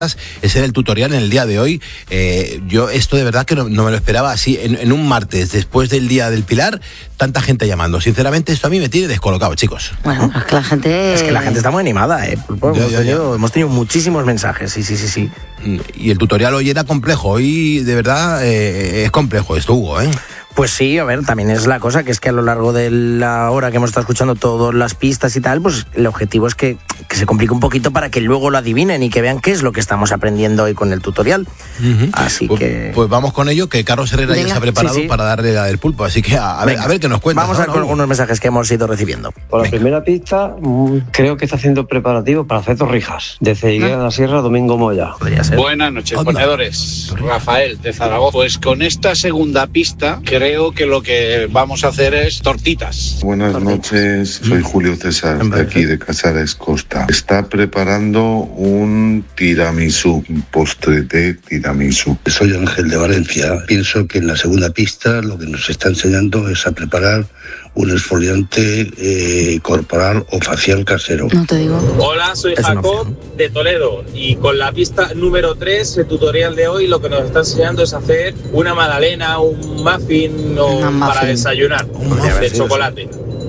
Ese era el tutorial en el día de hoy. Yo esto de verdad que no me lo esperaba así en un martes, después del Día del Pilar, tanta gente llamando. Sinceramente, esto a mí me tiene descolocado, chicos. Bueno, es que la gente... Es que la gente está muy animada, hemos tenido muchísimos mensajes, sí. Y el tutorial hoy era complejo, hoy de verdad es complejo esto, Hugo, ¿eh? Pues sí, a ver, también es la cosa, que es que a lo largo de la hora que hemos estado escuchando todas las pistas y tal, pues el objetivo es que se complique un poquito para que luego lo adivinen y que vean qué es lo que estamos aprendiendo hoy con el tutorial. Uh-huh. Así que... Pues vamos con ello, que Carlos Herrera ya está preparado para darle la del pulpo, así que a ver qué nos cuenta. Vamos a ver con algunos mensajes que hemos ido recibiendo. Por la primera pista, creo que está haciendo preparativos para hacer torrijas. Desde Higuera de la Sierra, Domingo Moya. Podría ser. Buenas noches, ponedores. Rafael, de Zaragoza. Pues con esta segunda pista, creo que lo que vamos a hacer es tortitas. Buenas noches, soy Julio César, de aquí de Casares Costa. Está preparando un tiramisú, un postre de tiramisú. Soy Ángel de Valencia. Pienso que en la segunda pista lo que nos está enseñando es a preparar un exfoliante corporal o facial casero. No te digo. Hola, soy Jacob de Toledo y con la pista número 3, el tutorial de hoy, lo que nos está enseñando es hacer una magdalena, un muffin para desayunar de chocolate.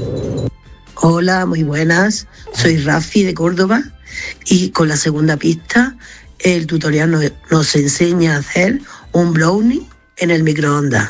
Hola, muy buenas. Soy Rafi de Córdoba y con la segunda pista el tutorial nos enseña a hacer un brownie en el microondas.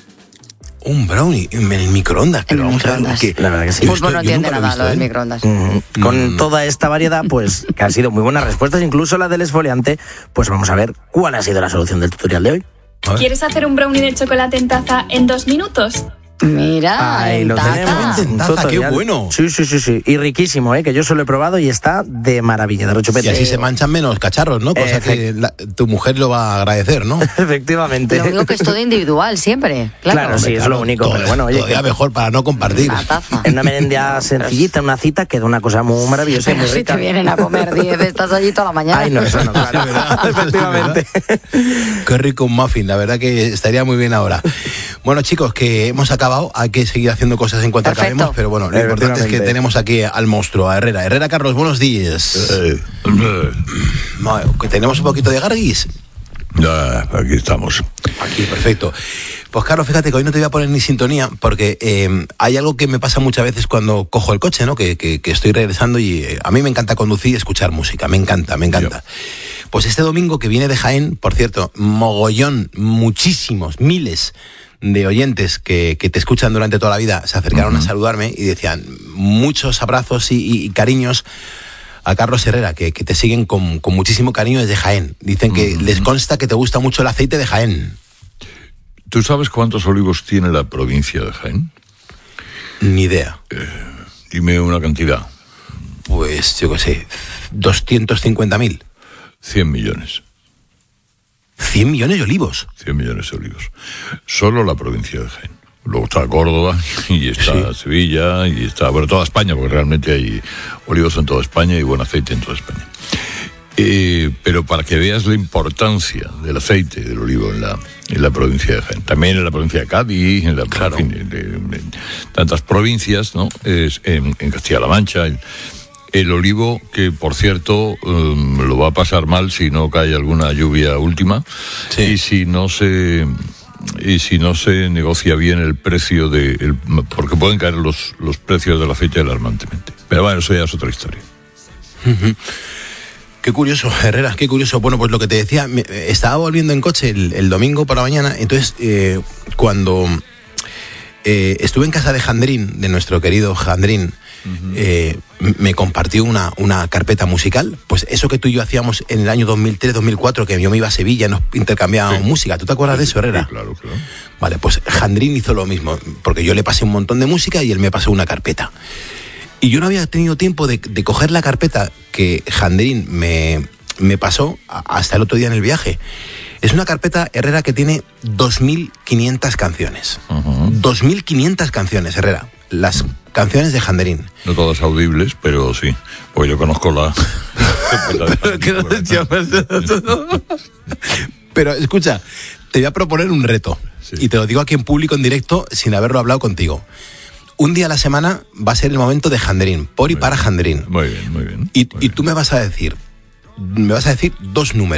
Un brownie en el microondas, pero vamos a ver que la verdad que sí. Fútbol no entiende nada lo del microondas. Con toda esta variedad, pues que han sido muy buenas respuestas, incluso la del exfoliante, pues vamos a ver cuál ha sido la solución del tutorial de hoy. ¿Quieres hacer un brownie de chocolate en taza en 2 minutos? Mira, ahí lo tenemos. En taza, qué bueno. Sí. Y riquísimo, que yo se lo he probado y está de maravilla, de rechupete. Y así se manchan menos cacharros, ¿no? Cosa que tu mujer lo va a agradecer, ¿no? Efectivamente. Lo único que es todo individual, siempre. Claro, sí, es lo único. Pero bueno, oye, todavía mejor para no compartir. La taza. En una merenda sencillita, una cita, queda una cosa muy maravillosa y muy si rica. te vienen a comer 10, estás allí toda la mañana. Ay, no, eso no, claro. Efectivamente. Qué rico un muffin, la verdad que estaría muy bien ahora. Bueno, chicos, que hemos acabado, hay que seguir haciendo cosas en cuanto acabemos, pero bueno, lo importante es que tenemos aquí al monstruo, a Herrera. Herrera, Carlos, buenos días. Que tenemos un poquito de garguis. Ya, aquí estamos. Aquí, perfecto. Pues Carlos, fíjate que hoy no te voy a poner ni sintonía, porque hay algo que me pasa muchas veces cuando cojo el coche, ¿no? Que estoy regresando y a mí me encanta conducir y escuchar música, me encanta. Pues este domingo que viene de Jaén, por cierto, mogollón, muchísimos, miles de oyentes que te escuchan durante toda la vida se acercaron a saludarme y decían muchos abrazos y cariños a Carlos Herrera, que te siguen con muchísimo cariño desde Jaén. Dicen que les consta que te gusta mucho el aceite de Jaén. ¿Tú sabes cuántos olivos tiene la provincia de Jaén? Ni idea. Dime una cantidad. Pues yo qué sé, 250.000. 100 millones. 100 millones de olivos. 100 millones de olivos. Solo la provincia de Jaén. Luego está Córdoba y está Sevilla y está, bueno, toda España, porque realmente hay olivos en toda España y buen aceite en toda España. Pero para que veas la importancia del aceite del olivo en la provincia de Jaén, también en la provincia de Cádiz, en tantas provincias, ¿no? Es en Castilla-La Mancha. El olivo, que por cierto lo va a pasar mal si no cae alguna lluvia última, y si no se negocia bien el precio porque pueden caer los precios del aceite alarmantemente. Pero bueno, eso ya es otra historia. Qué curioso, Herrera, qué curioso. Bueno, pues lo que te decía, estaba volviendo en coche el domingo por la mañana, entonces cuando estuve en casa de Jandrín, de nuestro querido Jandrín, me compartió una carpeta musical, pues eso que tú y yo hacíamos en el año 2003-2004, que yo me iba a Sevilla, nos intercambiábamos música. ¿Tú te acuerdas de eso, Herrera? Sí, claro. Vale, pues Jandrín hizo lo mismo, porque yo le pasé un montón de música y él me pasó una carpeta. Y yo no había tenido tiempo de coger la carpeta que Jandrín me pasó hasta el otro día en el viaje. Es una carpeta, Herrera, que tiene 2.500 canciones. 2.500 canciones, Herrera. Las canciones de Jandrín. No todas audibles, pero sí. Pues yo conozco la... Pero escucha, te voy a proponer un reto. Sí. Y te lo digo aquí en público, en directo, sin haberlo hablado contigo. Un día a la semana va a ser el momento de Jandrín, por y para Jandrín. Muy bien. Y tú me vas a decir me vas a decir 2 números.